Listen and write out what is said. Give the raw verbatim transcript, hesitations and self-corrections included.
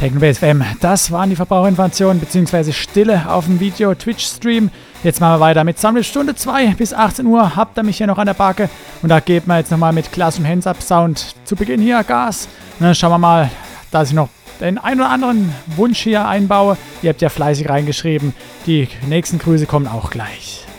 Technobase F M, das waren die Verbraucherinformationen bzw. Stille auf dem Video-Twitch-Stream. Jetzt machen wir weiter mit Soundwave Stunde zwei bis achtzehn Uhr. Habt ihr mich hier noch an der Backe? Und da geben wir jetzt nochmal mit klassischem Hands-Up-Sound zu Beginn hier Gas. Und dann schauen wir mal, dass ich noch den ein oder anderen Wunsch hier einbaue. Ihr habt ja fleißig reingeschrieben. Die nächsten Grüße kommen auch gleich.